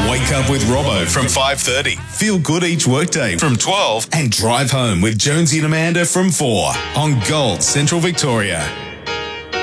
Wake up with Robbo from 5:30. Feel good each workday from 12. And drive home with Jonesy and Amanda from 4 on Gold Central Victoria.